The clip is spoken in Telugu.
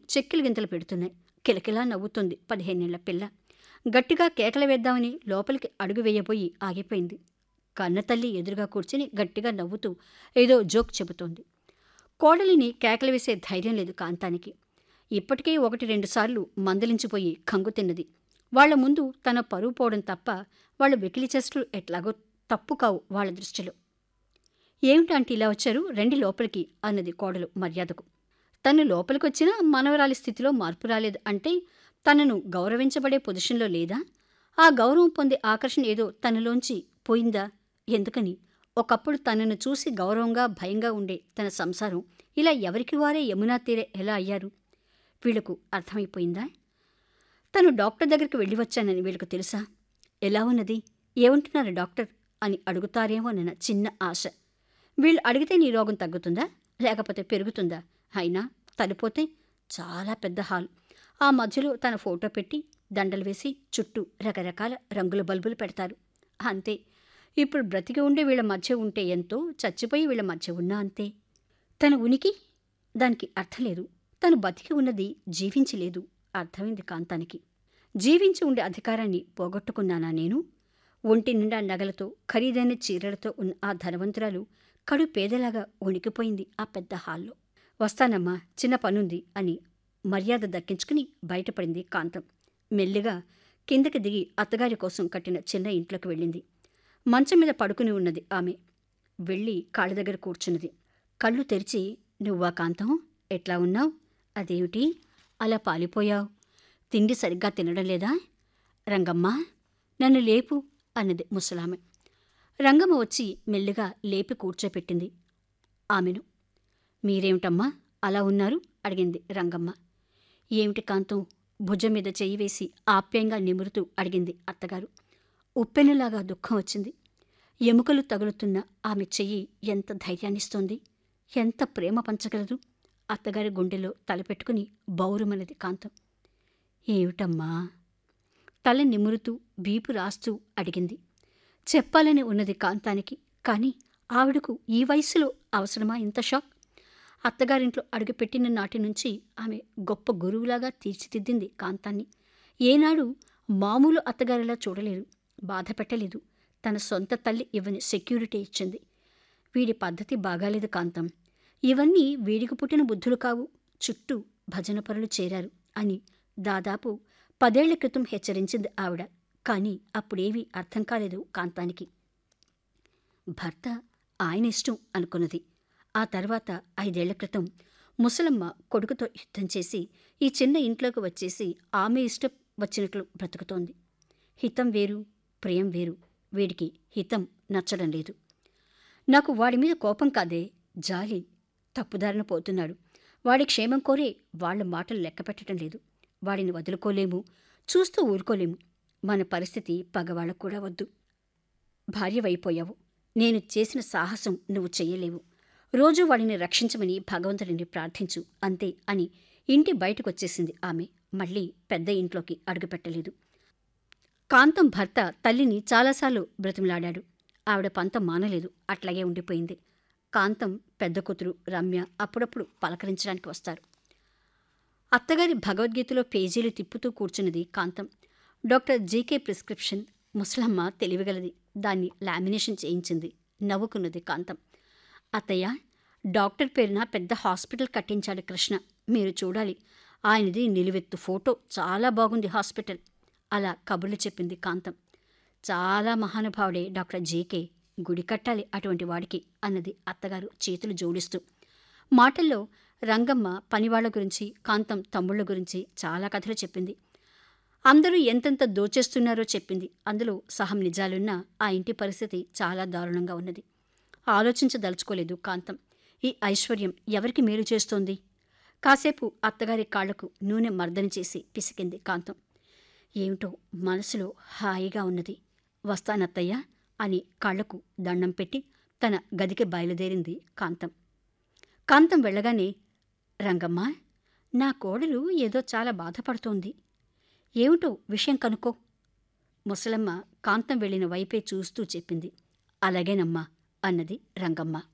చెక్కిలి గింతలు పెడుతున్నాయి. కిలకిలా నవ్వుతుంది 15 ఏళ్ల పిల్ల. గట్టిగా కేకలు వేద్దామని లోపలికి అడుగు వేయబోయి ఆగిపోయింది. కన్నతల్లి ఎదురుగా కూర్చుని గట్టిగా నవ్వుతూ ఏదో జోక్ చెబుతోంది. కోడలిని కేకలు వేసే ధైర్యం లేదు కాంతానికి. ఇప్పటికే 1-2 సార్లు మందలించిపోయి కంగు తిన్నది. వాళ్ల ముందు తన పరువు పోవడం తప్ప వాళ్ళ వెకిలి చేష్టలు ఎట్లాగో తప్పు కావు వాళ్ళ దృష్టిలో. ఏమిటంటే ఇలా వచ్చారు, రండి లోపలికి అన్నది కోడలు మర్యాదకు. తను లోపలికొచ్చినా మనవరాలి స్థితిలో మార్పు రాలేదు అంటే తనను గౌరవించబడే పొజిషన్లో లేదా? ఆ గౌరవం పొందే ఆకర్షణ ఏదో తనలోంచి పోయిందా? ఎందుకని ఒకప్పుడు తనను చూసి గౌరవంగా భయంగా ఉండే తన సంసారం ఇలా ఎవరికి వారే యమునా తీరే ఎలా అయ్యారు? వీళ్లకు అర్థమైపోయిందా? తను డాక్టర్ దగ్గరికి వెళ్ళి వచ్చానని వీళ్లకు తెలుసా? ఎలా ఉన్నది, ఏమంటున్నారు డాక్టర్ అని అడుగుతారేమోనన్న చిన్న ఆశ. వీళ్ళు అడిగితే నీ రోగం తగ్గుతుందా లేకపోతే పెరుగుతుందా? అయినా తలిపోతే చాలా పెద్ద హాల్. ఆ మధ్యలో తన ఫోటో పెట్టి దండలు వేసి చుట్టూ రకరకాల రంగుల బల్బులు పెడతారు. అంతే. ఇప్పుడు బ్రతికి ఉండే వీళ్ళ మధ్య ఉంటే ఎంతో, చచ్చిపోయి వీళ్ళ మధ్య ఉన్నా అంతే. తన ఉనికి దానికి అర్థం లేదు. తను బతికి ఉన్నది జీవించి లేదు. అర్థమైంది కాంతానికి. జీవించి ఉండే అధికారాన్ని పోగొట్టుకున్నానా నేను? ఒంటి నిండా నగలతో ఖరీదైన చీరలతో ఉన్న ఆ ధనవంతురాలు కడు పేదలాగా వణికిపోయింది ఆ పెద్ద హాల్లో. వస్తానమ్మా, చిన్న పనుంది అని మర్యాద దక్కించుకుని బయటపడింది కాంతం. మెల్లిగా కిందకి దిగి అత్తగారి కోసం కట్టిన చిన్న ఇంట్లోకి వెళ్ళింది. మంచం మీద పడుకుని ఉన్నది ఆమె. వెళ్ళి కాళ్ళ దగ్గర కూర్చున్నది. కళ్ళు తెరిచి, నువ్వా కాంతం, ఎట్లా ఉన్నావు? అదేమిటి అలా పాలిపోయావు? తిండి సరిగ్గా తినడం లేదా? రంగమ్మ, నన్ను లేపు అన్నది ముసలామె. రంగమ్మ వచ్చి మెల్లిగా లేపి కూర్చోపెట్టింది ఆమెను. మీరేమిటమ్మా అలా ఉన్నారు అడిగింది రంగమ్మ. ఏమిటి కాంతం, భుజం మీద చెయ్యి వేసి ఆప్యాయంగా నిమురుతూ అడిగింది అత్తగారు. ఉప్పెనలాగా దుఃఖం వచ్చింది. ఎముకలు తగులుతున్న ఆమె చెయ్యి ఎంత ధైర్యాన్నిస్తోంది, ఎంత ప్రేమ పంచగలదు? అత్తగారి గుండెలో తలపెట్టుకుని బౌరుమన్నది కాంతం. ఏమిటమ్మా? తల నిమురుతూ వీపు రాస్తూ అడిగింది. చెప్పాలని ఉన్నది కాంతానికి. కానీ ఆవిడకు ఈ వయసులో అవసరమా ఇంత షాక్? అత్తగారింట్లో అడుగుపెట్టిన నాటి నుంచి ఆమె గొప్ప గురువులాగా తీర్చిదిద్దింది కాంతాన్ని. ఏనాడు మామూలు అత్తగారిలా చూడలేదు, బాధ పెట్టలేదు. తన సొంత తల్లి ఇవన్నీ సెక్యూరిటీ ఇచ్చింది. వీడి పద్ధతి బాగాలేదు కాంతం, ఇవన్నీ వీడికి పుట్టిన బుద్ధులు కావు, చుట్టూ భజన పరులు చేరారు అని దాదాపు 10 ఏళ్ల క్రితం హెచ్చరించింది ఆవిడ. కానీ అప్పుడేవీ అర్థం కాలేదు కాంతానికి. భర్త ఆయన ఇష్టం అనుకున్నది. ఆ తర్వాత 5 ఏళ్ల క్రితం ముసలమ్మ కొడుకుతో యుద్ధం చేసి ఈ చిన్న ఇంట్లోకి వచ్చేసి ఆమె ఇష్టం వచ్చినట్లు బ్రతుకుతోంది. హితం వేరు, ప్రియం వేరు. వీడికి హితం నచ్చడం లేదు. నాకు వాడి మీద కోపం కాదే, జాలి. తప్పుదారిన పోతున్నాడు. వాడి క్షేమం కోరే వాళ్ల మాటలు లెక్క పెట్టడం లేదు. వాడిని వదులుకోలేము, చూస్తూ ఊరుకోలేము. మన పరిస్థితి పగవాళ్ళకు కూడా వద్దు. భార్యవైపోయావు. నేను చేసిన సాహసం నువ్వు చెయ్యలేవు. రోజూ వాడిని రక్షించమని భగవంతుడిని ప్రార్థించు అంతే అని ఇంటి బయటకొచ్చేసింది ఆమె. మళ్ళీ పెద్ద ఇంట్లోకి అడుగుపెట్టలేదు. కాంతం భర్త తల్లిని చాలాసార్లు బ్రతిమలాడాడు. ఆవిడ పంతం మానలేదు, అట్లాగే ఉండిపోయింది. కాంతం పెద్ద కూతురు రమ్య అప్పుడప్పుడు పలకరించడానికి వస్తారు. అత్తగారి భగవద్గీతలో పేజీలు తిప్పుతూ కూర్చున్నది కాంతం. Doctor GK prescription. ముసలమ్మ తెలివిగలది, దాన్ని లామినేషన్ చేయించింది. నవ్వుకున్నది కాంతం. అత్తయ్య, డాక్టర్ పేరున పెద్ద హాస్పిటల్ కట్టించాడు కృష్ణ, మీరు చూడాలి. ఆయనది నిలువెత్తు ఫోటో, చాలా బాగుంది హాస్పిటల్ అలా కబుర్లు చెప్పింది కాంతం. చాలా మహానుభావుడే డాక్టర్ జీకే, గుడి కట్టాలి అటువంటి వాడికి అన్నది అత్తగారు చేతులు జోడిస్తూ. మాటల్లో రంగమ్మ పనివాళ్ల గురించి, కాంతం తమ్ముళ్ల గురించి చాలా కథలు చెప్పింది. అందరూ ఎంతెంత దోచేస్తున్నారో చెప్పింది. అందులో సహం నిజాలున్నా ఆ ఇంటి పరిస్థితి చాలా దారుణంగా ఉన్నది. ఆలోచించదలుచుకోలేదు కాంతం. ఈ ఐశ్వర్యం ఎవరికి మేలు చేస్తోంది? కాసేపు అత్తగారి కాళ్లకు నూనె మర్దన చేసి పిసికింది కాంతం. ఏమిటో మనసులో హాయిగా ఉన్నది. వస్తానత్తయ్య అని కాళ్లకు దండం పెట్టి తన గదికి బయలుదేరింది కాంతం. కాంతం వెళ్ళగానే, రంగమ్మ, నా కోడలు ఏదో చాలా బాధపడుతోంది. ఏమిటో విషయం కనుక్కో. ముసలమ్మ కాంతం వెళ్ళిన వైపే చూస్తూ చెప్పింది. అలాగేనమ్మా అన్నది రంగమ్మ.